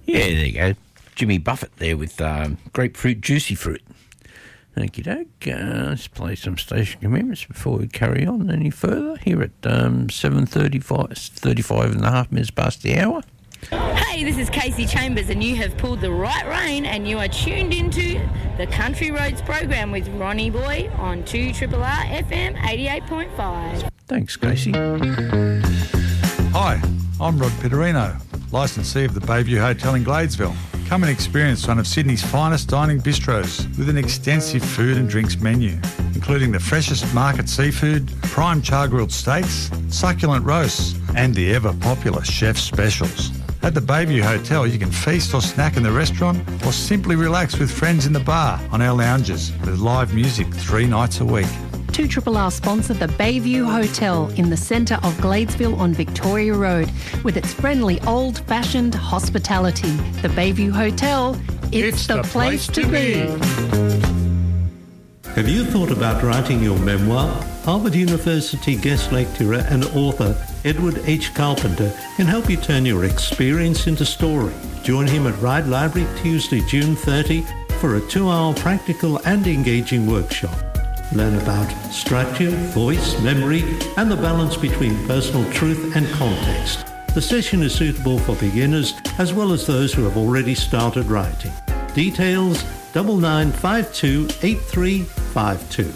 Yeah, there you go. Jimmy Buffett there with grapefruit, juicy fruit. Okie doke. Let's play some station commitments before we carry on any further here at 7:35 and a half minutes past the hour. Hey, this is Casey Chambers, and you have pulled the right rein, and you are tuned into the Country Roads program with Ronnie Boy on 2RRR FM 88.5. Thanks, Casey. Hi, I'm Rod Pitterino, licensee of the Bayview Hotel in Gladesville. Come and experience one of Sydney's finest dining bistros with an extensive food and drinks menu, including the freshest market seafood, prime char-grilled steaks, succulent roasts, and the ever-popular chef's specials. At the Bayview Hotel, you can feast or snack in the restaurant or simply relax with friends in the bar on our lounges with live music 3 nights a week. 2RRR sponsor the Bayview Hotel in the centre of Gladesville on Victoria Road with its friendly old-fashioned hospitality. The Bayview Hotel, it's the place to be. Have you thought about writing your memoir? Harvard University guest lecturer and author Edward H. Carpenter can help you turn your experience into story. Join him at Ride Library Tuesday, June 30 for a 2-hour practical and engaging workshop. Learn about structure, voice, memory, and the balance between personal truth and context. The session is suitable for beginners as well as those who have already started writing. Details 9952 8352.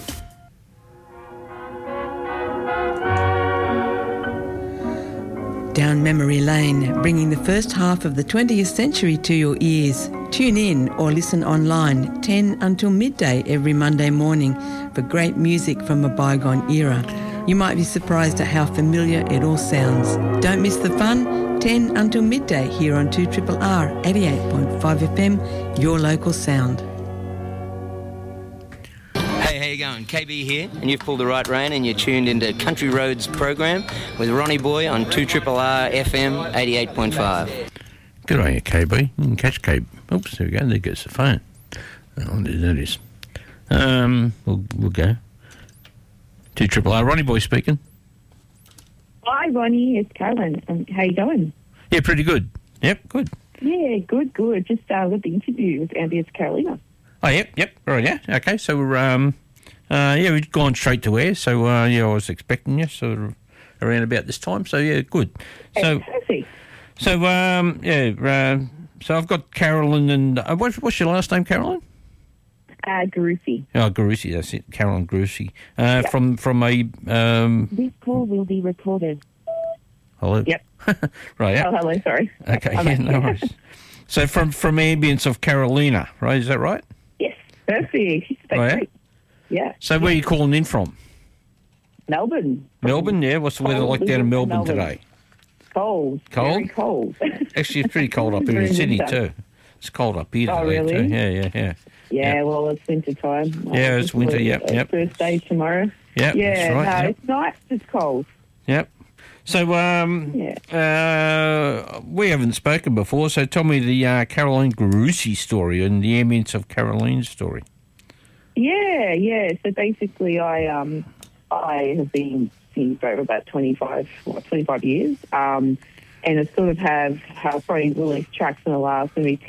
Down memory lane, bringing the first half of the 20th century to your ears. Tune in or listen online 10 until midday every Monday morning for great music from a bygone era. You might be surprised at how familiar it all sounds. Don't miss the fun. 10 until midday here on 2RRR 88.5 FM, your local sound. Hey, how you going? KB here, and you've pulled the right rein and you're tuned into Country Roads program with Ronnie Boy on 2RRR FM 88.5. Good on you, KB. You can catch KB. Oops, there we go. There goes the phone. Oh, there it is. We'll go. 2RRR. Ronnie Boy speaking. Hi, Ronnie. It's Carolyn. How you going? Yeah, pretty good. Yep, good. Yeah, good. Just with the interview with Ambience Carolina. Oh, yep. Right, yeah. Okay, so we're, we've gone straight to air. So, I was expecting you sort of around about this time. So, yeah, good. So, perfect. So, so I've got Carolyn and... what's your last name, Carolyn? Garusi. Oh, Garusi, that's it. Carolyn Garusi. From a... This call will be recorded. Hello? Yep. Right, yeah. Oh, hello, sorry. Okay, yeah, no worries. So from Ambience of Carolina, right? Is that right? Yes, perfect. Great. Yeah. So where are you calling in from? Melbourne. Melbourne, yeah. What's the weather like down in Melbourne today? Cold. Cold? Very cold. Actually, it's pretty cold up here in Sydney too. It's cold up here today really? too. Yeah. Yeah, well, it's winter time. Yeah, it's winter, yep. First day tomorrow. Yep, yeah, that's right. No, yep. It's nice, just cold. Yep. So, we haven't spoken before, so tell me the Caroline Garusi story and the Ambience of Caroline's story. Yeah. So basically, I have been singing for over about 25 years, and I sort of have probably released tracks in the last maybe